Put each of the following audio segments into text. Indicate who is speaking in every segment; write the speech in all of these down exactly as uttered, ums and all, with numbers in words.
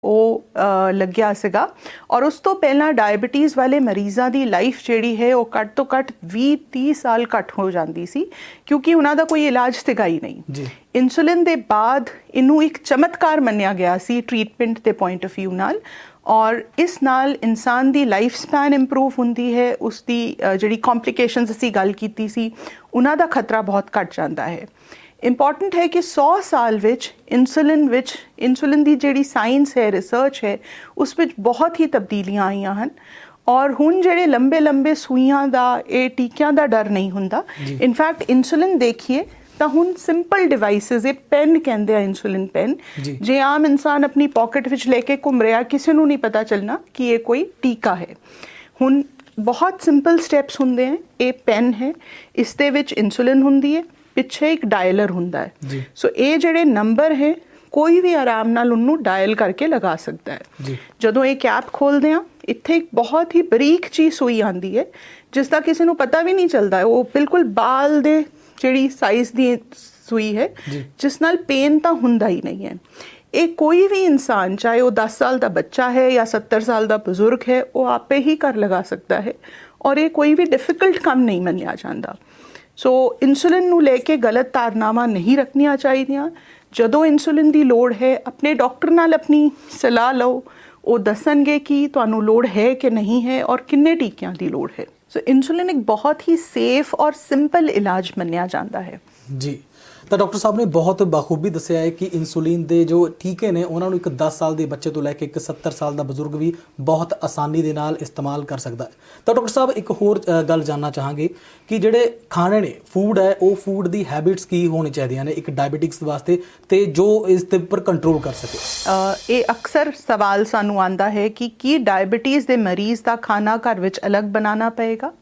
Speaker 1: ਉਹ ਲੱਗਿਆ ਸੀਗਾ ਔਰ ਉਸ ਤੋਂ ਪਹਿਲਾਂ ਡਾਇਬਟੀਜ਼ ਵਾਲੇ ਮਰੀਜ਼ਾਂ ਦੀ ਲਾਈਫ ਜਿਹੜੀ ਹੈ ਉਹ ਘੱਟ ਤੋਂ ਘੱਟ ਵੀਹ ਤੀਹ ਸਾਲ ਘੱਟ ਹੋ ਜਾਂਦੀ ਸੀ ਕਿਉਂਕਿ ਉਹਨਾਂ ਦਾ ਕੋਈ ਇਲਾਜ ਸੀਗਾ ਹੀ ਨਹੀਂ ਜੀ। ਇਨਸੂਲਿਨ ਦੇ ਬਾਅਦ ਇਹਨੂੰ ਇੱਕ ਚਮਤਕਾਰ ਮੰਨਿਆ ਗਿਆ ਸੀ ਟ੍ਰੀਟਮੈਂਟ ਦੇ ਪੁਆਇੰਟ ਆਫ ਵਿਊ ਨਾਲ ਔਰ ਇਸ ਨਾਲ ਇਨਸਾਨ ਦੀ ਲਾਈਫ ਸਪੈਨ ਇੰਪਰੂਵ ਹੁੰਦੀ ਹੈ, ਉਸ ਦੀ ਜਿਹੜੀ ਕੰਪਲਿਕੇਸ਼ਨਸ ਅਸੀਂ ਗੱਲ ਕੀਤੀ ਸੀ ਉਹਨਾਂ ਦਾ ਖਤਰਾ ਬਹੁਤ ਘੱਟ ਜਾਂਦਾ ਹੈ। ਇੰਪੋਰਟੈਂਟ ਹੈ ਕਿ ਸੌ ਸਾਲ ਵਿੱਚ ਇਨਸੂਲਿਨ ਵਿੱਚ ਇਨਸੂਲਿਨ ਦੀ ਜਿਹੜੀ ਸਾਇੰਸ ਹੈ ਰਿਸਰਚ ਹੈ ਉਸ ਵਿੱਚ ਬਹੁਤ ਹੀ ਤਬਦੀਲੀਆਂ ਆਈਆਂ ਹਨ ਔਰ ਹੁਣ ਜਿਹੜੇ ਲੰਬੇ ਲੰਬੇ ਸੂਈਆਂ ਦਾ ਇਹ ਟੀਕਿਆਂ ਦਾ ਡਰ ਨਹੀਂ ਹੁੰਦਾ। ਇਨਫੈਕਟ ਇਨਸੂਲਿਨ ਦੇਖੀਏ ਤਾਂ ਹੁਣ ਸਿੰਪਲ ਡਿਵਾਈਸਿਸ ਇਹ ਪੈਨ ਕਹਿੰਦੇ ਆ ਇਨਸੂਲਿਨ ਪੈਨ ਜੇ ਆਮ ਇਨਸਾਨ ਆਪਣੀ ਪਾਕਟ ਵਿੱਚ ਲੈ ਕੇ ਘੁੰਮ ਰਿਹਾ ਕਿਸੇ ਨੂੰ ਨਹੀਂ ਪਤਾ ਚੱਲਣਾ ਕਿ ਇਹ ਕੋਈ ਟੀਕਾ ਹੈ। ਹੁਣ ਬਹੁਤ ਸਿੰਪਲ ਸਟੈਪਸ ਹੁੰਦੇ ਹੈ। ਇਹ ਪੈਨ ਹੈ, ਇਸ ਦੇ ਵਿੱਚ ਇਨਸੂਲਿਨ ਹੁੰਦੀ ਹੈ, ਪਿੱਛੇ ਇੱਕ ਡਾਇਲਰ ਹੁੰਦਾ ਹੈ। ਸੋ ਇਹ ਜਿਹੜੇ ਨੰਬਰ ਹੈ ਕੋਈ ਵੀ ਆਰਾਮ ਨਾਲ ਉਹਨੂੰ ਡਾਇਲ ਕਰਕੇ ਲਗਾ ਸਕਦਾ ਹੈ। ਜਦੋਂ ਇਹ ਕੈਪ ਖੋਲਦੇ ਆ ਇੱਥੇ ਇੱਕ ਬਹੁਤ ਹੀ ਬਰੀਕ ਚੀਜ਼ ਸੂਈ ਆਉਂਦੀ ਹੈ ਜਿਸ ਦਾ ਕਿਸੇ ਨੂੰ ਪਤਾ ਵੀ ਨਹੀਂ ਚੱਲਦਾ, ਉਹ ਬਿਲਕੁਲ ਬਾਲ ਦੇ ਜਿਹੜੀ ਸਾਈਜ਼ ਦੀ ਸੂਈ ਹੈ ਜਿਸ ਨਾਲ ਪੇਨ ਤਾਂ ਹੁੰਦਾ ਹੀ ਨਹੀਂ ਹੈ। ਇਹ ਕੋਈ ਵੀ ਇਨਸਾਨ ਚਾਹੇ ਉਹ ਦਸ ਸਾਲ ਦਾ ਬੱਚਾ ਹੈ ਜਾਂ ਸੱਤਰ ਸਾਲ ਦਾ ਬਜ਼ੁਰਗ ਹੈ ਉਹ ਆਪੇ ਹੀ ਘਰ ਲਗਾ ਸਕਦਾ ਹੈ ਔਰ ਇਹ ਕੋਈ ਵੀ ਡਿਫਿਕਲਟ ਕੰਮ ਨਹੀਂ ਮੰਨਿਆ ਜਾਂਦਾ। ਸੋ ਇਨਸੂਲਿਨ ਨੂੰ ਲੈ ਕੇ ਗਲਤ ਧਾਰਨਾਵਾਂ ਨਹੀਂ ਰੱਖਣੀਆਂ ਚਾਹੀਦੀਆਂ। ਜਦੋਂ ਇਨਸੂਲਿਨ ਦੀ ਲੋੜ ਹੈ ਆਪਣੇ ਡਾਕਟਰ ਨਾਲ ਆਪਣੀ ਸਲਾਹ ਲਓ, ਉਹ ਦੱਸਣਗੇ ਕਿ ਤੁਹਾਨੂੰ ਲੋੜ ਹੈ ਕਿ ਨਹੀਂ ਹੈ ਔਰ ਕਿੰਨੇ ਟੀਕਿਆਂ ਦੀ ਲੋੜ ਹੈ। ਸੋ ਇਨਸੂਲਿਨ ਇੱਕ ਬਹੁਤ ਹੀ ਸੇਫ ਔਰ ਸਿੰਪਲ ਇਲਾਜ ਮੰਨਿਆ ਜਾਂਦਾ ਹੈ
Speaker 2: ਜੀ। ਤਾਂ ਡਾਕਟਰ ਸਾਹਿਬ ਨੇ ਬਹੁਤ ਬਾਖੂਬੀ ਦੱਸਿਆ ਹੈ ਕਿ ਇਨਸੂਲਿਨ ਦੇ ਜੋ ਟੀਕੇ ਨੇ ਉਹਨਾਂ ਨੂੰ ਇੱਕ ਦਸ ਸਾਲ ਦੇ ਬੱਚੇ ਤੋਂ ਲੈ ਕੇ ਇੱਕ ਸੱਤਰ ਸਾਲ ਦਾ ਬਜ਼ੁਰਗ ਵੀ ਬਹੁਤ ਆਸਾਨੀ ਦੇ ਨਾਲ ਇਸਤੇਮਾਲ ਕਰ ਸਕਦਾ ਹੈ। ਤਾਂ ਡਾਕਟਰ ਸਾਹਿਬ ਇੱਕ ਹੋਰ ਗੱਲ ਜਾਣਨਾ ਚਾਹਾਂਗੇ ਕਿ ਜਿਹੜੇ ਖਾਣੇ ਨੇ ਫੂਡ ਹੈ ਉਹ ਫੂਡ ਦੀ ਹੈਬਿਟਸ ਕੀ ਹੋਣੀ ਚਾਹੀਦੀਆਂ ਨੇ ਇੱਕ ਡਾਇਬਟਿਕਸ ਵਾਸਤੇ ਤੇ ਜੋ ਇਸ ਦੇ ਉੱਪਰ ਕੰਟਰੋਲ ਕਰ ਸਕੇ।
Speaker 1: ਇਹ ਅਕਸਰ ਸਵਾਲ ਸਾਨੂੰ ਆਉਂਦਾ ਹੈ ਕਿ ਕੀ ਡਾਇਬਟੀਜ਼ ਦੇ ਮਰੀਜ਼ ਦਾ ਖਾਣਾ ਘਰ ਵਿੱਚ ਅਲੱਗ ਬਣਾਉਣਾ ਪਏਗਾ।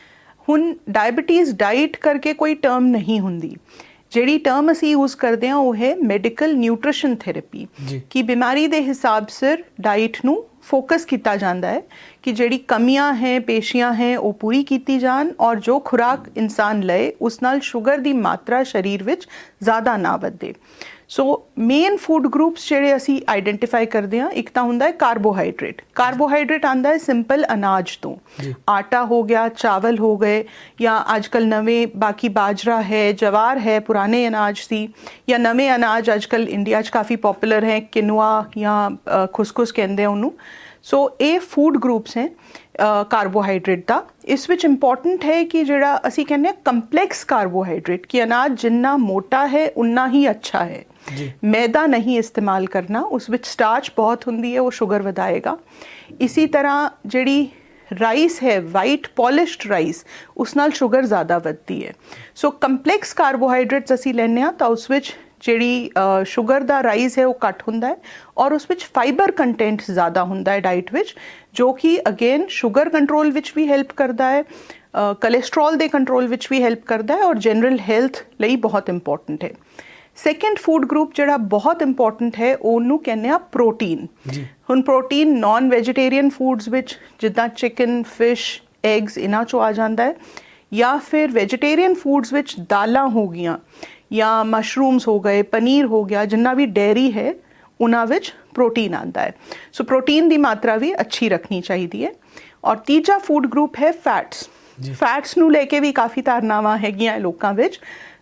Speaker 1: ਹੁਣ ਡਾਇਬਟੀਜ਼ ਡਾਈਟ ਕਰਕੇ ਕੋਈ ਟਰਮ ਨਹੀਂ ਹੁੰਦੀ। ਜਿਹੜੀ ਟਰਮ ਅਸੀਂ ਯੂਜ਼ ਕਰਦੇ ਹਾਂ ਉਹ ਹੈ ਮੈਡੀਕਲ ਨਿਊਟ੍ਰੀਸ਼ਨ ਥੈਰੇਪੀ ਕਿ ਬਿਮਾਰੀ ਦੇ ਹਿਸਾਬ ਸਿਰ ਡਾਈਟ ਨੂੰ ਫੋਕਸ ਕੀਤਾ ਜਾਂਦਾ ਹੈ ਕਿ ਜਿਹੜੀ ਕਮੀਆਂ ਹੈ ਪੇਸ਼ੀਆਂ ਹੈ ਉਹ ਪੂਰੀ ਕੀਤੀ ਜਾਣ ਔਰ ਜੋ ਖੁਰਾਕ ਇਨਸਾਨ ਲਏ ਉਸ ਨਾਲ ਸ਼ੂਗਰ ਦੀ ਮਾਤਰਾ ਸਰੀਰ ਵਿੱਚ ਜ਼ਿਆਦਾ ਨਾ ਵਧੇ। ਸੋ ਮੇਨ ਫੂਡ ਗਰੁੱਪਸ ਜਿਹੜੇ ਅਸੀਂ ਆਈਡੈਂਟੀਫਾਈ ਕਰਦੇ ਹਾਂ ਇੱਕ ਤਾਂ ਹੁੰਦਾ ਹੈ ਕਾਰਬੋਹਾਈਡਰੇਟ। ਕਾਰਬੋਹਾਈਡਰੇਟ ਆਉਂਦਾ ਹੈ ਸਿੰਪਲ ਅਨਾਜ ਤੋਂ, ਆਟਾ ਹੋ ਗਿਆ, ਚਾਵਲ ਹੋ ਗਏ ਜਾਂ ਅੱਜ ਕੱਲ੍ਹ ਨਵੇਂ ਬਾਕੀ ਬਾਜਰਾ ਹੈ, ਜਵਾਰ ਹੈ, ਪੁਰਾਣੇ ਅਨਾਜ ਸੀ ਜਾਂ ਨਵੇਂ ਅਨਾਜ ਅੱਜ ਕੱਲ੍ਹ ਇੰਡੀਆ 'ਚ ਕਾਫੀ ਪੋਪੂਲਰ ਹੈ ਕਿਨੂਆ ਜਾਂ ਖੁਸਖੁਸ ਕਹਿੰਦੇ ਆ ਉਹਨੂੰ। ਸੋ ਇਹ ਫੂਡ ਗਰੁੱਪਸ ਹੈ ਕਾਰਬੋਹਾਈਡਰੇਟ ਦਾ। ਇਸ ਵਿੱਚ ਇੰਪੋਰਟੈਂਟ ਹੈ ਕਿ ਜਿਹੜਾ ਅਸੀਂ ਕਹਿੰਦੇ ਹਾਂ ਕੰਪਲੈਕਸ ਕਾਰਬੋਹਾਈਡਰੇਟ ਕਿ ਅਨਾਜ ਜਿੰਨਾ ਮੋਟਾ ਹੈ ਉਨਾ ਹੀ ਅੱਛਾ ਹੈ। ਮੈਦਾ ਨਹੀਂ ਇਸਤੇਮਾਲ ਕਰਨਾ, ਉਸ ਵਿੱਚ ਸਟਾਰਚ ਬਹੁਤ ਹੁੰਦੀ ਹੈ, ਉਹ ਸ਼ੂਗਰ ਵਧਾਏਗਾ। ਇਸੀ ਤਰ੍ਹਾਂ ਜਿਹੜੀ ਰਾਈਸ ਹੈ ਵਾਈਟ ਪੋਲਿਸ਼ਡ ਰਾਈਸ ਉਸ ਨਾਲ ਸ਼ੂਗਰ ਜ਼ਿਆਦਾ ਵੱਧਦੀ ਹੈ। ਸੋ ਕੰਪਲੈਕਸ ਕਾਰਬੋਹਾਈਡਰੇਟਸ ਅਸੀਂ ਲੈਂਦੇ ਹਾਂ ਤਾਂ ਉਸ ਵਿੱਚ ਜਿਹੜੀ ਸ਼ੂਗਰ ਦਾ ਰਾਈਜ਼ ਹੈ ਉਹ ਘੱਟ ਹੁੰਦਾ ਹੈ ਔਰ ਉਸ ਵਿੱਚ ਫਾਈਬਰ ਕੰਟੈਂਟ ਜ਼ਿਆਦਾ ਹੁੰਦਾ ਹੈ ਡਾਈਟ ਵਿੱਚ ਜੋ ਕਿ ਅਗੇਨ ਸ਼ੂਗਰ ਕੰਟਰੋਲ ਵਿੱਚ ਵੀ ਹੈਲਪ ਕਰਦਾ ਹੈ, ਕੋਲੇਸਟਰੋਲ ਦੇ ਕੰਟਰੋਲ ਵਿੱਚ ਵੀ ਹੈਲਪ ਕਰਦਾ ਹੈ ਔਰ ਜਨਰਲ ਹੈਲਥ ਲਈ ਬਹੁਤ ਇੰਪੋਰਟੈਂਟ ਹੈ। ਸੈਕਿੰਡ ਫੂਡ ਗਰੁੱਪ ਜਿਹੜਾ ਬਹੁਤ ਇੰਪੋਰਟੈਂਟ ਹੈ ਉਹਨੂੰ ਕਹਿੰਦੇ ਆ ਪ੍ਰੋਟੀਨ। ਹੁਣ ਪ੍ਰੋਟੀਨ ਨਾਨ ਵੈਜੀਟੇਰੀਅਨ ਫੂਡਸ ਵਿੱਚ ਜਿੱਦਾਂ ਚਿਕਨ, ਫਿਸ਼, ਐਗਸ ਇਹਨਾਂ 'ਚੋਂ ਆ ਜਾਂਦਾ ਹੈ ਜਾਂ ਫਿਰ ਵੈਜੀਟੇਰੀਅਨ ਫੂਡਸ ਵਿੱਚ ਦਾਲਾਂ ਹੋ ਗਈਆਂ ਜਾਂ ਮਸ਼ਰੂਮਸ ਹੋ ਗਏ, ਪਨੀਰ ਹੋ ਗਿਆ, ਜਿੰਨਾ ਵੀ ਡੇਅਰੀ ਹੈ ਉਹਨਾਂ ਵਿੱਚ ਪ੍ਰੋਟੀਨ ਆਉਂਦਾ ਹੈ। ਸੋ ਪ੍ਰੋਟੀਨ ਦੀ ਮਾਤਰਾ ਵੀ ਅੱਛੀ ਰੱਖਣੀ ਚਾਹੀਦੀ ਹੈ। ਔਰ ਤੀਜਾ ਫੂਡ ਗਰੁੱਪ ਹੈ ਫੈਟਸ। ਫੈਟਸ ਨੂੰ ਲੈ ਕੇ ਵੀ ਕਾਫੀ ਧਾਰਨਾਵਾਂ ਹੈਗੀਆਂ ਲੋਕਾਂ ਵਿੱਚ।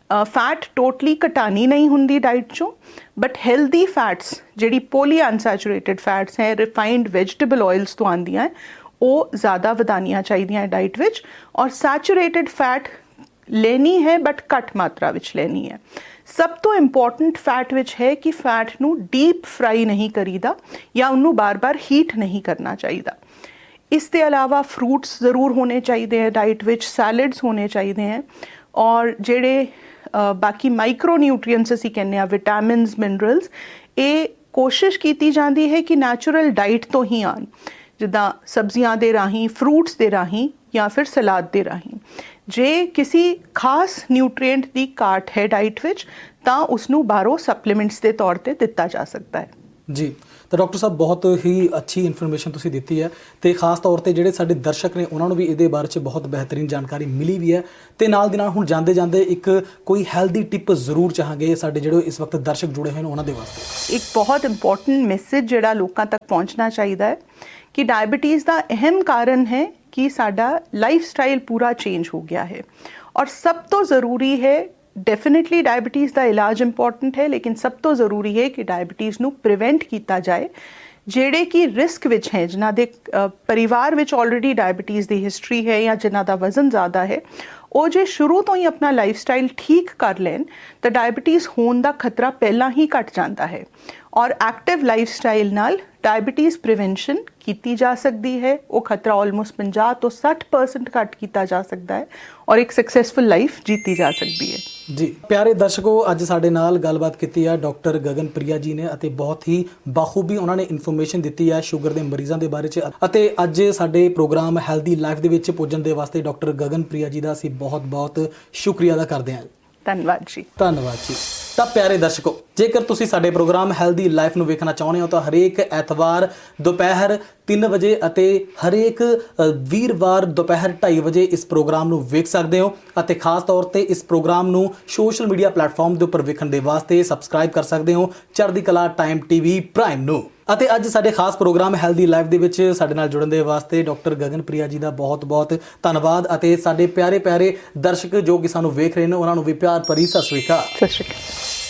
Speaker 1: ਫੈਟ ਟੋਟਲੀ ਘਟਾਣੀ ਨਹੀਂ ਹੁੰਦੀ ਡਾਈਟ 'ਚੋਂ ਬਟ ਹੈਲਦੀ ਫੈਟਸ ਜਿਹੜੀ ਪੋਲੀ ਅਨਸੈਚੂਰੇਟਡ ਫੈਟਸ ਹੈ ਰਿਫਾਈਨਡ ਵੈਜੀਟੇਬਲ ਆਇਲਸ ਤੋਂ ਆਉਂਦੀਆਂ ਉਹ ਜ਼ਿਆਦਾ ਵਧਾਉਣੀਆਂ ਚਾਹੀਦੀਆਂ ਡਾਈਟ ਵਿੱਚ ਔਰ ਸੈਚੂਰੇਟਡ ਫੈਟ ਲੈਣੀ ਹੈ ਬਟ ਘੱਟ ਮਾਤਰਾ ਵਿੱਚ ਲੈਣੀ ਹੈ। ਸਭ ਤੋਂ ਇੰਪੋਰਟੈਂਟ ਫੈਟ ਵਿੱਚ ਹੈ ਕਿ ਫੈਟ ਨੂੰ ਡੀਪ ਫਰਾਈ ਨਹੀਂ ਕਰੀਦਾ ਜਾਂ ਉਹਨੂੰ ਬਾਰ-ਬਾਰ ਹੀਟ ਨਹੀਂ ਕਰਨਾ ਚਾਹੀਦਾ। ਇਸ ਦੇ ਇਲਾਵਾ ਫਰੂਟਸ ਜ਼ਰੂਰ ਹੋਣੇ ਚਾਹੀਦੇ ਹੈ ਡਾਈਟ ਵਿੱਚ, ਸੈਲਡਸ ਹੋਣੇ ਚਾਹੀਦੇ ਹੈ ਔਰ ਜਿਹੜੇ ਬਾਕੀ ਮਾਈਕਰੋ ਨਿਊਟਰੀਐਂਟਸ ਅਸੀਂ ਕਹਿੰਦੇ ਹਾਂ ਵਿਟਾਮਿਨਸ, ਮਿਨਰਲਸ, ਇਹ ਕੋਸ਼ਿਸ਼ ਕੀਤੀ ਜਾਂਦੀ ਹੈ ਕਿ ਨੈਚੁਰਲ ਡਾਈਟ ਤੋਂ ਹੀ ਆਉਣ ਜਿੱਦਾਂ ਸਬਜ਼ੀਆਂ ਦੇ ਰਾਹੀਂ, ਫਰੂਟਸ ਦੇ ਰਾਹੀਂ ਜਾਂ ਫਿਰ ਸਲਾਦ ਦੇ ਰਾਹੀਂ। ਜੇ ਕਿਸੇ ਖਾਸ ਨਿਊਟਰੀਐਂਟ ਦੀ ਘਾਟ ਹੈ ਡਾਈਟ ਵਿੱਚ ਤਾਂ ਉਸਨੂੰ ਬਾਹਰੋਂ ਸਪਲੀਮੈਂਟਸ ਦੇ ਤੌਰ ਤੇ ਦਿੱਤਾ ਜਾ ਸਕਦਾ ਹੈ।
Speaker 2: ਜੀ ਤਾਂ ਡਾਕਟਰ ਸਾਹਿਬ ਬਹੁਤ ਹੀ ਅੱਛੀ ਇਨਫੋਰਮੇਸ਼ਨ ਤੁਸੀਂ ਦਿੱਤੀ ਹੈ ਤੇ ਖਾਸ ਤੌਰ ਤੇ ਜਿਹੜੇ ਸਾਡੇ ਦਰਸ਼ਕ ਨੇ ਉਹਨਾਂ ਨੂੰ ਵੀ ਇਹਦੇ ਬਾਰੇ 'ਚ ਬਹੁਤ ਬਿਹਤਰੀਨ ਜਾਣਕਾਰੀ ਮਿਲੀ ਵੀ ਹੈ ਤੇ ਨਾਲ ਦੀ ਨਾਲ ਹੁਣ ਜਾਂਦੇ ਜਾਂਦੇ ਇੱਕ ਕੋਈ ਹੈਲਦੀ ਟਿਪ ਜ਼ਰੂਰ ਚਾਹਾਂਗੇ ਸਾਡੇ ਜਿਹੜੇ ਇਸ ਵਕਤ ਦਰਸ਼ਕ ਜੁੜੇ ਹੋਏ ਨੇ ਉਹਨਾਂ ਦੇ ਵਾਸਤੇ।
Speaker 1: ਇੱਕ ਬਹੁਤ ਇੰਪੋਰਟੈਂਟ ਮੈਸੇਜ ਜਿਹੜਾ ਲੋਕਾਂ ਤੱਕ ਪਹੁੰਚਣਾ ਚਾਹੀਦਾ ਹੈ ਕਿ डायबिटीज़ ਦਾ ਅਹਿਮ ਕਾਰਨ ਹੈ कि साडा लाइफ स्टाइल पूरा चेंज हो गया है और सब तो ज़रूरी है डेफिनेटली डायबिटीज़ का इलाज इंपॉर्टेंट है लेकिन सब तो ज़रूरी है कि डायबिटीज़ नू प्रिवेंट किया जाए ਜਿਹੜੇ ਕਿ ਰਿਸਕ ਵਿੱਚ ਹੈ ਜਿਨ੍ਹਾਂ ਦੇ ਪਰਿਵਾਰ ਵਿੱਚ ਆਲਰੇਡੀ ਡਾਇਬੀਟੀਜ਼ ਦੀ ਹਿਸਟਰੀ ਹੈ ਜਾਂ ਜਿਨ੍ਹਾਂ ਦਾ ਵਜ਼ਨ ਜ਼ਿਆਦਾ ਹੈ ਉਹ ਜੇ ਸ਼ੁਰੂ ਤੋਂ ਹੀ ਆਪਣਾ ਲਾਈਫ ਸਟਾਈਲ ਠੀਕ ਕਰ ਲੈਣ ਤਾਂ ਡਾਇਬੀਟੀਜ਼ ਹੋਣ ਦਾ ਖਤਰਾ ਪਹਿਲਾਂ ਹੀ ਘਟ ਜਾਂਦਾ ਹੈ ਔਰ ਐਕਟਿਵ ਲਾਈਫ ਸਟਾਈਲ ਨਾਲ ਡਾਇਬੀਟੀਜ਼ ਪ੍ਰੀਵੈਂਸ਼ਨ ਕੀਤੀ ਜਾ ਸਕਦੀ ਹੈ। ਉਹ ਖਤਰਾ ਆਲਮੋਸਟ ਪੰਜਾਹ ਤੋਂ ਸੱਠ ਪਰਸੈਂਟ ਘੱਟ ਕੀਤਾ ਜਾ ਸਕਦਾ ਹੈ ਔਰ ਇੱਕ ਸਕਸੈਸਫੁਲ ਲਾਈਫ ਜੀਤੀ ਜਾ ਸਕਦੀ ਹੈ।
Speaker 2: ਜੀ ਪਿਆਰੇ ਦਰਸ਼ਕੋ, ਅੱਜ ਸਾਡੇ ਨਾਲ ਗੱਲਬਾਤ ਕੀਤੀ ਹੈ ਡਾਕਟਰ ਗਗਨਪ੍ਰਿਆ ਜੀ ਨੇ ਅਤੇ ਬਹੁਤ ਹੀ ਬਾਖੂਬੀ ਉਹਨਾਂ ਨੇ ਇਨਫੋਰਮੇਸ਼ਨ ਦਿੱਤੀ ਹੈ ਸ਼ੂਗਰ ਦੇ ਮਰੀਜ਼ਾਂ ਦੇ ਬਾਰੇ 'ਚ ਅਤੇ ਅੱਜ ਸਾਡੇ ਪ੍ਰੋਗਰਾਮ ਹੈਲਦੀ ਲਾਈਫ ਦੇ ਵਿੱਚ ਪੁੱਜਣ ਦੇ ਵਾਸਤੇ ਡਾਕਟਰ ਗਗਨਪ੍ਰਿਆ ਜੀ ਦਾ ਅਸੀਂ ਬਹੁਤ ਬਹੁਤ ਸ਼ੁਕਰੀਆ ਅਦਾ ਕਰਦੇ ਹਾਂ।
Speaker 1: ਧੰਨਵਾਦ ਜੀ।
Speaker 2: ਧੰਨਵਾਦ ਜੀ। ਤਾਂ ਪਿਆਰੇ ਦਰਸ਼ਕੋ, ਜੇਕਰ ਤੁਸੀਂ ਸਾਡੇ ਪ੍ਰੋਗਰਾਮ ਹੈਲਦੀ ਲਾਈਫ ਨੂੰ ਵੇਖਣਾ ਚਾਹੁੰਦੇ ਹੋ ਤਾਂ ਹਰੇਕ ਐਤਵਾਰ ਦੁਪਹਿਰ ਤਿੰਨ ਵਜੇ ਅਤੇ ਹਰੇਕ ਵੀਰਵਾਰ ਦੁਪਹਿਰ ਢਾਈ ਵਜੇ ਇਸ ਪ੍ਰੋਗਰਾਮ ਨੂੰ ਵੇਖ ਸਕਦੇ ਹੋ ਅਤੇ ਖਾਸ ਤੌਰ ਤੇ ਇਸ ਪ੍ਰੋਗਰਾਮ ਨੂੰ ਸੋਸ਼ਲ ਮੀਡੀਆ ਪਲੇਟਫਾਰਮ ਦੇ ਉੱਪਰ ਵੇਖਣ ਦੇ ਵਾਸਤੇ ਸਬਸਕ੍ਰਾਈਬ ਕਰ ਸਕਦੇ ਹੋ ਚੜ੍ਹਦੀ ਕਲਾ ਟਾਈਮ ਟੀਵੀ ਪ੍ਰਾਈਮ ਨੂੰ। ਅਤੇ ਅੱਜ ਸਾਡੇ ਖਾਸ ਪ੍ਰੋਗਰਾਮ ਹੈਲਦੀ ਲਾਈਫ ਦੇ ਵਿੱਚ ਸਾਡੇ ਨਾਲ ਜੁੜਨ ਦੇ ਵਾਸਤੇ ਡਾਕਟਰ ਗਗਨਪ੍ਰਿਆ ਜੀ ਦਾ ਬਹੁਤ ਬਹੁਤ ਧੰਨਵਾਦ ਅਤੇ ਸਾਡੇ ਪਿਆਰੇ ਪਿਆਰੇ ਦਰਸ਼ਕ ਜੋ ਕਿ ਸਾਨੂੰ ਵੇਖ ਰਹੇ ਨੇ ਉਹਨਾਂ ਨੂੰ ਵੀ ਪਿਆਰ ਭਰੀ ਸਤਿ ਸ਼੍ਰੀ ਅਕਾਲ।
Speaker 1: ਸਤਿ ਸ਼੍ਰੀ ਅਕਾਲ।